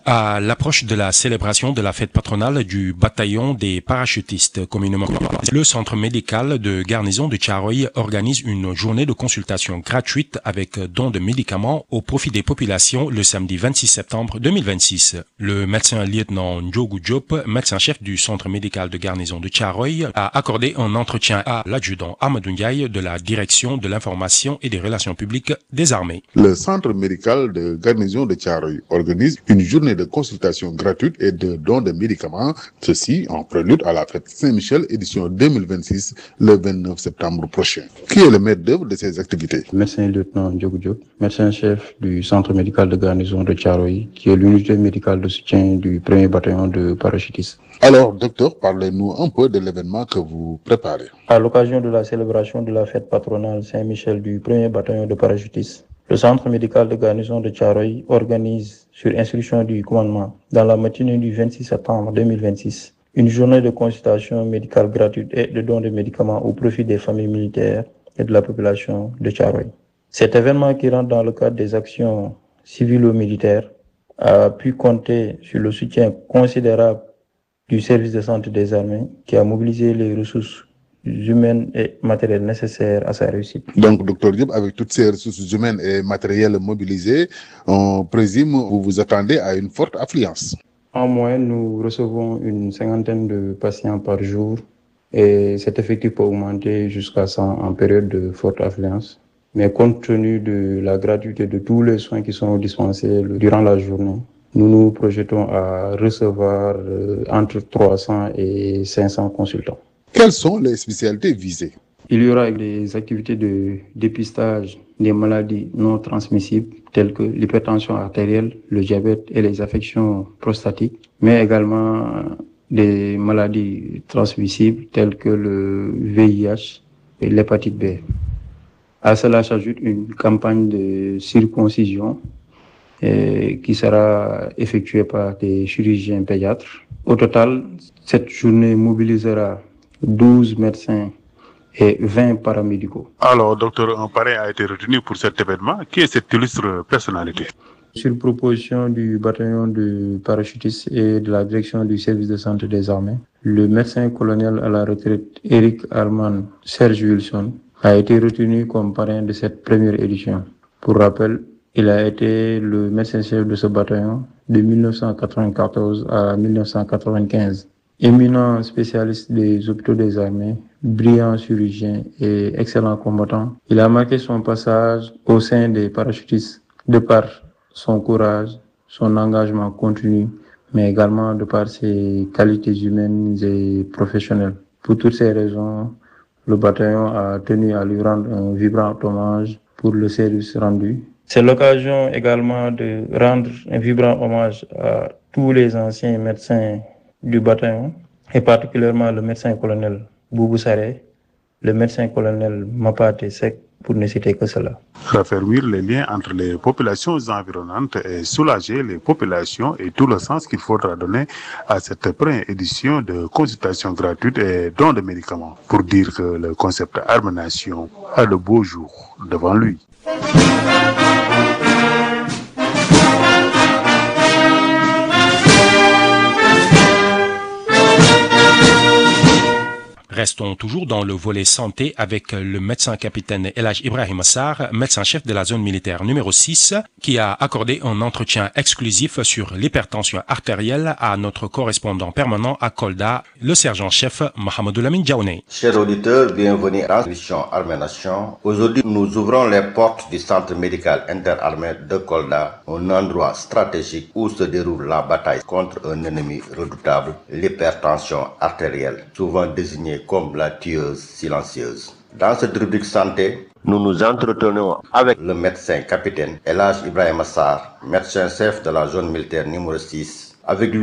À l'approche de la célébration de la fête patronale du bataillon des parachutistes communément, le centre médical de garnison de Thiaroye organise une journée de consultation gratuite avec don de médicaments au profit des populations le samedi 26 septembre 2026. Le médecin lieutenant Ndiogu Diop, médecin-chef du centre médical de garnison de Thiaroye, a accordé un entretien à l'adjudant Amadou Ndiaye de la direction de l'information et des relations publiques des armées. Le centre médical de garnison de Thiaroye organise une journée de consultation gratuite et de don de médicaments, ceci en prélude à la fête Saint-Michel édition 2026 le 29 septembre prochain. Qui est le maître d'œuvre de ces activités? Médecin lieutenant Ndiogu Diop, médecin-chef du centre médical de garnison de Thiaroye, qui est l'unité médicale de soutien du 1er bataillon de parachutistes. Alors, docteur, parlez-nous un peu de l'événement que vous préparez. À l'occasion de la célébration de la fête patronale Saint-Michel du 1er bataillon de parachutistes, le centre médical de garnison de Thiaroye organise, sur instruction du commandement, dans la matinée du 26 septembre 2026, une journée de consultation médicale gratuite et de don de médicaments au profit des familles militaires et de la population de Thiaroye. Cet événement, qui rentre dans le cadre des actions civilo-militaires, a pu compter sur le soutien considérable du service de santé des armées, qui a mobilisé les ressources humaines et matérielles nécessaires à sa réussite. Donc, docteur Diop, avec toutes ces ressources humaines et matérielles mobilisées, on présume que vous vous attendez à une forte affluence. En moyenne, nous recevons une 50aine de patients par jour et cet effectif peut augmenter jusqu'à 100 en période de forte affluence. Mais compte tenu de la gratuité de tous les soins qui sont dispensés durant la journée, nous nous projetons à recevoir entre 300 et 500 consultants. Quelles sont les spécialités visées? Il y aura des activités de dépistage des maladies non transmissibles telles que l'hypertension artérielle, le diabète et les affections prostatiques, mais également des maladies transmissibles telles que le VIH et l'hépatite B. À cela s'ajoute une campagne de circoncision qui sera effectuée par des chirurgiens pédiatres. Au total, cette journée mobilisera 12 médecins et 20 paramédicaux. Alors, docteur, un parrain a été retenu pour cet événement. Qui est cette illustre personnalité? Sur proposition du bataillon de parachutistes et de la direction du service de santé des armées, le médecin colonel à la retraite Eric Armand Serge Wilson a été retenu comme parrain de cette première édition. Pour rappel, il a été le médecin-chef de ce bataillon de 1994 à 1995. Éminent spécialiste des hôpitaux des armées, brillant chirurgien et excellent combattant, il a marqué son passage au sein des parachutistes de par son courage, son engagement continu, mais également de par ses qualités humaines et professionnelles. Pour toutes ces raisons, le bataillon a tenu à lui rendre un vibrant hommage pour le service rendu. C'est l'occasion également de rendre un vibrant hommage à tous les anciens médecins du bataillon, et particulièrement le médecin-colonel Boubou Saré, le médecin-colonel Mapate Sek, pour ne citer que cela. Raffermir les liens entre les populations environnantes et soulager les populations est tout le sens qu'il faudra donner à cette première édition de consultation gratuite et don de médicaments, pour dire que le concept Arme-Nation a de beaux jours devant lui. Restons toujours dans le volet santé avec le médecin-capitaine Elhaj Ibrahim Sarr, médecin-chef de la zone militaire numéro 6, qui a accordé un entretien exclusif sur l'hypertension artérielle à notre correspondant permanent à Kolda, le sergent-chef Mohamedou Lamine Diaouné. Chers auditeurs, bienvenue à l'émission Armée-Nation. Aujourd'hui, nous ouvrons les portes du centre médical interarmé de Kolda, un endroit stratégique où se déroule la bataille contre un ennemi redoutable, l'hypertension artérielle, souvent désignée comme la tueuse silencieuse. Dans cette rubrique santé, nous nous entretenons avec le médecin capitaine Elhaj Ibrahim Sarr, médecin-chef de la zone militaire numéro 6. Avec lui,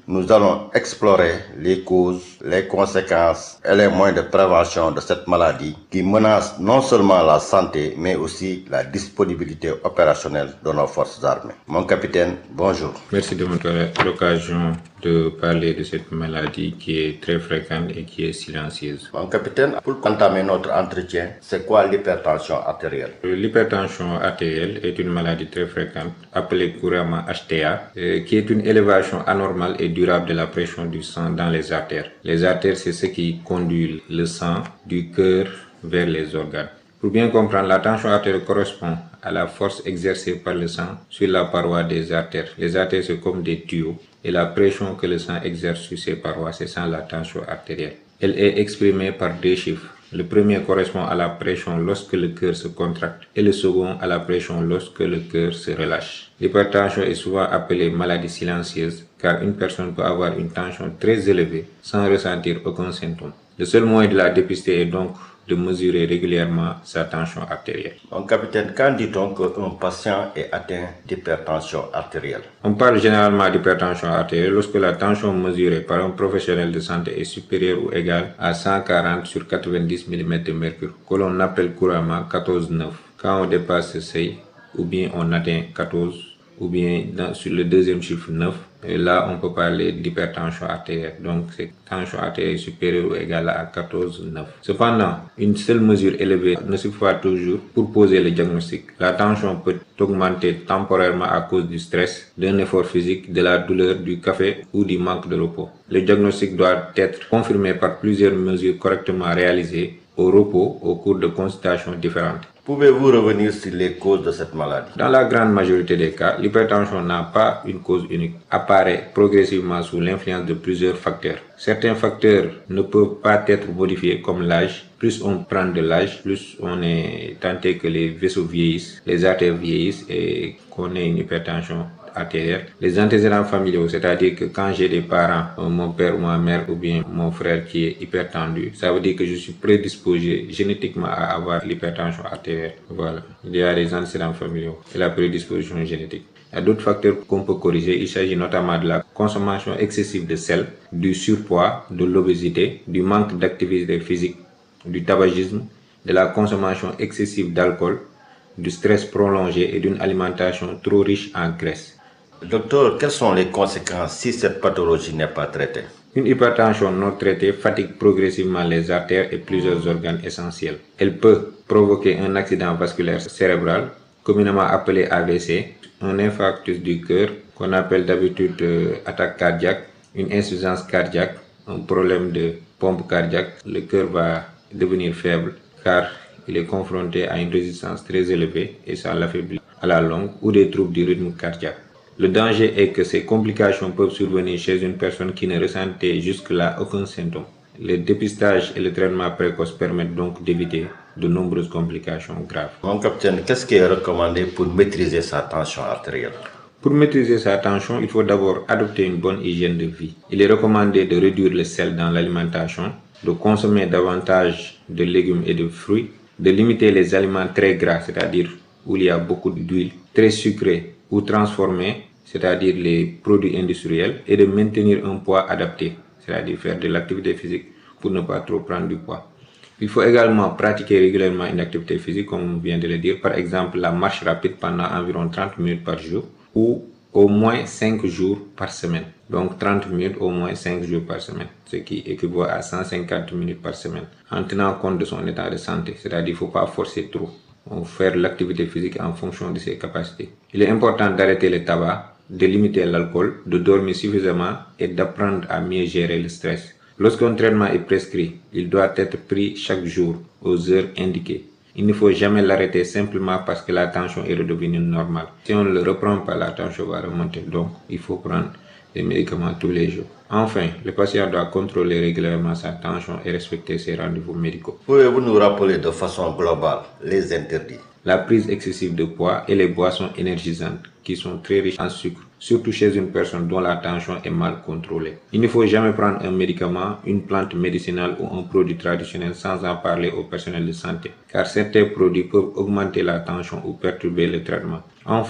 nous allons explorer les causes, les conséquences et les moyens de prévention de cette maladie qui menace non seulement la santé mais aussi la disponibilité opérationnelle de nos forces armées. Mon capitaine, bonjour. Merci de me donner l'occasion de parler de cette maladie qui est très fréquente et qui est silencieuse. Mon capitaine, pour entamer notre entretien, c'est quoi l'hypertension artérielle? L'hypertension artérielle est une maladie très fréquente, appelée couramment HTA, qui est une élévation anormale et durable de la pression du sang dans les artères. Les artères, c'est ce qui conduit le sang du cœur vers les organes. Pour bien comprendre, la tension artérielle correspond à la force exercée par le sang sur la paroi des artères. Les artères, c'est comme des tuyaux et la pression que le sang exerce sur ces parois, c'est ça la tension artérielle. Elle est exprimée par deux chiffres. Le premier correspond à la pression lorsque le cœur se contracte et le second à la pression lorsque le cœur se relâche. L'hypertension est souvent appelée maladie silencieuse car une personne peut avoir une tension très élevée sans ressentir aucun symptôme. Le seul moyen de la dépister est donc de mesurer régulièrement sa tension artérielle. Mon capitaine, quand dit-on qu'un patient est atteint d'hypertension artérielle? On parle généralement d'hypertension artérielle lorsque la tension mesurée par un professionnel de santé est supérieure ou égale à 140 sur 90 mm de mercure, que l'on appelle couramment 14,9. Quand on dépasse ce seuil, ou bien on atteint 14, ou bien sur le deuxième chiffre 9, et là on peut parler d'hypertension artérielle. Donc c'est tension artérielle supérieure ou égale à 14,9. Cependant, une seule mesure élevée ne suffit pas toujours pour poser le diagnostic. La tension peut augmenter temporairement à cause du stress, d'un effort physique, de la douleur, du café ou du manque de repos. Le diagnostic doit être confirmé par plusieurs mesures correctement réalisées au repos au cours de consultations différentes. Pouvez-vous revenir sur les causes de cette maladie? Dans la grande majorité des cas, l'hypertension n'a pas une cause unique, apparaît progressivement sous l'influence de plusieurs facteurs. Certains facteurs ne peuvent pas être modifiés comme l'âge. Plus on prend de l'âge, plus on est tenté que les vaisseaux vieillissent, les artères vieillissent et qu'on ait une hypertension artérielle. Les antécédents familiaux, c'est-à-dire que quand j'ai des parents, mon père ou ma mère ou bien mon frère qui est hypertendu, ça veut dire que je suis prédisposé génétiquement à avoir l'hypertension artérielle. Voilà, il y a les antécédents familiaux et la prédisposition génétique. Il y a d'autres facteurs qu'on peut corriger. Il s'agit notamment de la consommation excessive de sel, du surpoids, de l'obésité, du manque d'activité physique, du tabagisme, de la consommation excessive d'alcool, du stress prolongé et d'une alimentation trop riche en graisse. Docteur, quelles sont les conséquences si cette pathologie n'est pas traitée? Une hypertension non traitée fatigue progressivement les artères et plusieurs organes essentiels. Elle peut provoquer un accident vasculaire cérébral, communément appelé AVC, un infarctus du cœur, qu'on appelle d'habitude attaque cardiaque, une insuffisance cardiaque, un problème de pompe cardiaque. Le cœur va devenir faible car il est confronté à une résistance très élevée et ça l'affaiblit à la longue, ou des troubles du rythme cardiaque. Le danger est que ces complications peuvent survenir chez une personne qui ne ressentait jusque-là aucun symptôme. Le dépistage et le traitement précoce permettent donc d'éviter de nombreuses complications graves. Mon capitaine, qu'est-ce qui est recommandé pour maîtriser sa tension artérielle? Pour maîtriser sa tension, il faut d'abord adopter une bonne hygiène de vie. Il est recommandé de réduire le sel dans l'alimentation, de consommer davantage de légumes et de fruits, de limiter les aliments très gras, c'est-à-dire où il y a beaucoup d'huile, très sucrés ou transformés, c'est-à-dire les produits industriels, et de maintenir un poids adapté, c'est-à-dire faire de l'activité physique pour ne pas trop prendre du poids. Il faut également pratiquer régulièrement une activité physique, comme on vient de le dire, par exemple la marche rapide pendant environ 30 minutes par jour ou au moins 5 jours par semaine. Donc 30 minutes au moins 5 jours par semaine, ce qui équivaut à 150 minutes par semaine, en tenant compte de son état de santé, c'est-à-dire qu'il ne faut pas forcer trop. On fait l'activité physique en fonction de ses capacités. Il est important d'arrêter le tabac, de limiter l'alcool, de dormir suffisamment et d'apprendre à mieux gérer le stress. Lorsqu'un traitement est prescrit, il doit être pris chaque jour aux heures indiquées. Il ne faut jamais l'arrêter simplement parce que la tension est redevenue normale. Si on ne le reprend pas, la tension va remonter. Donc, il faut prendre des médicaments tous les jours. Enfin, le patient doit contrôler régulièrement sa tension et respecter ses rendez-vous médicaux. Pouvez-vous nous rappeler de façon globale les interdits? La prise excessive de poids et les boissons énergisantes qui sont très riches en sucre, surtout chez une personne dont la tension est mal contrôlée. Il ne faut jamais prendre un médicament, une plante médicinale ou un produit traditionnel sans en parler au personnel de santé, car certains produits peuvent augmenter la tension ou perturber le traitement. Enfin,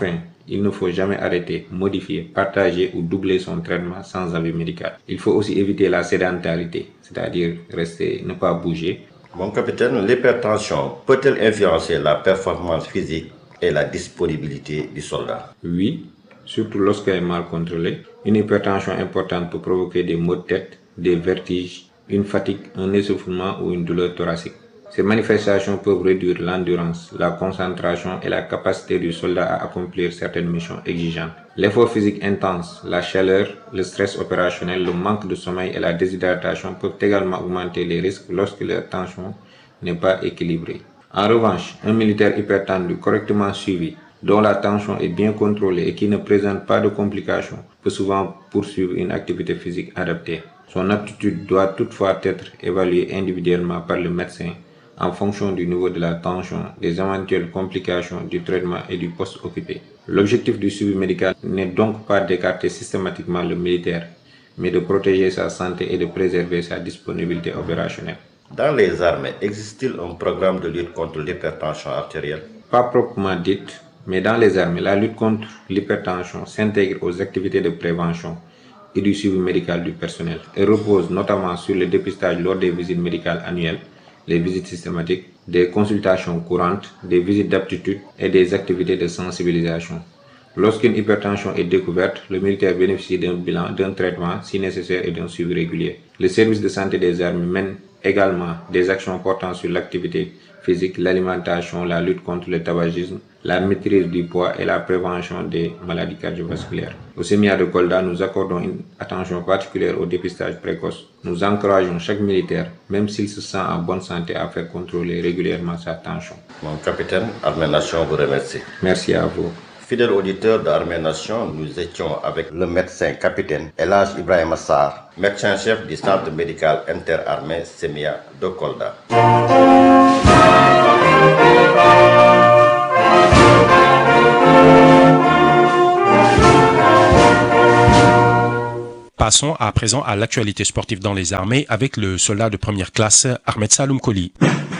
il ne faut jamais arrêter, modifier, partager ou doubler son traitement sans avis médical. Il faut aussi éviter la sédentarité, c'est-à-dire ne pas bouger. Mon capitaine, l'hypertension peut-elle influencer la performance physique et la disponibilité du soldat? Oui, surtout lorsqu'elle est mal contrôlée. Une hypertension importante peut provoquer des maux de tête, des vertiges, une fatigue, un essoufflement ou une douleur thoracique. Ces manifestations peuvent réduire l'endurance, la concentration et la capacité du soldat à accomplir certaines missions exigeantes. L'effort physique intense, la chaleur, le stress opérationnel, le manque de sommeil et la déshydratation peuvent également augmenter les risques lorsque leur tension n'est pas équilibrée. En revanche, un militaire hypertendu correctement suivi, dont la tension est bien contrôlée et qui ne présente pas de complications, peut souvent poursuivre une activité physique adaptée. Son aptitude doit toutefois être évaluée individuellement par le médecin en fonction du niveau de la tension, des éventuelles complications du traitement et du poste occupé. L'objectif du suivi médical n'est donc pas d'écarter systématiquement le militaire, mais de protéger sa santé et de préserver sa disponibilité opérationnelle. Dans les armées, existe-t-il un programme de lutte contre l'hypertension artérielle? Pas proprement dite, mais dans les armées, la lutte contre l'hypertension s'intègre aux activités de prévention et du suivi médical du personnel et repose notamment sur le dépistage lors des visites médicales annuelles, les visites systématiques, des consultations courantes, des visites d'aptitude et des activités de sensibilisation. Lorsqu'une hypertension est découverte, le militaire bénéficie d'un bilan, d'un traitement si nécessaire et d'un suivi régulier. Le service de santé des armées mène également des actions portant sur l'activité physique, l'alimentation, la lutte contre le tabagisme, la maîtrise du poids et la prévention des maladies cardiovasculaires. Au séminaire de Kolda, nous accordons une attention particulière au dépistage précoce. Nous encourageons chaque militaire, même s'il se sent en bonne santé, à faire contrôler régulièrement sa tension. Mon capitaine, Armée Nation vous remercie. Merci à vous. Fidèles auditeurs de Armée Nation, nous étions avec le médecin capitaine Elhadj Ibrahima Sarr, médecin-chef du centre médical interarmée SEMIA de Kolda. Passons à présent à l'actualité sportive dans les armées avec le soldat de première classe Ahmed Saloum Koli.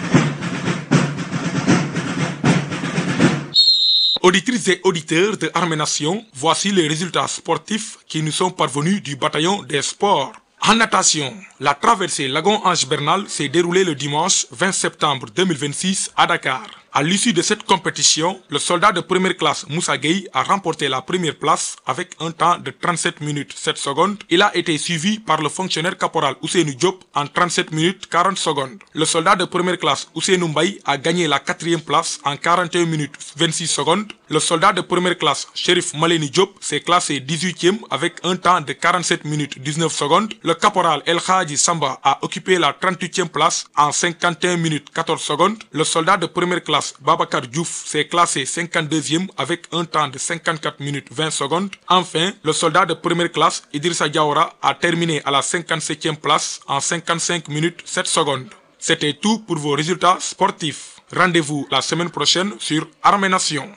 Auditrices et auditeurs de Armée Nation, voici les résultats sportifs qui nous sont parvenus du bataillon des sports. En natation, la traversée Lagon-Ange-Bernal s'est déroulée le dimanche 20 septembre 2026 à Dakar. À l'issue de cette compétition, le soldat de première classe Moussa Gueye a remporté la première place avec un temps de 37 minutes 7 secondes. Il a été suivi par le fonctionnaire caporal Ousseynou Diop en 37 minutes 40 secondes. Le soldat de première classe Ousseynou Mbaye a gagné la quatrième place en 41 minutes 26 secondes. Le soldat de première classe Chérif Maleni Diop s'est classé 18e avec un temps de 47 minutes 19 secondes. Le caporal El Hadji Samba a occupé la 38e place en 51 minutes 14 secondes. Le soldat de première classe Babacar Diouf s'est classé 52e avec un temps de 54 minutes 20 secondes. Enfin, le soldat de première classe Idrissa Diawara a terminé à la 57e place en 55 minutes 7 secondes. C'était tout pour vos résultats sportifs. Rendez-vous la semaine prochaine sur Armée Nation.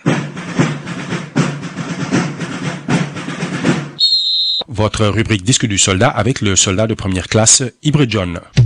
Votre rubrique Disque du soldat avec le soldat de première classe Ibre John.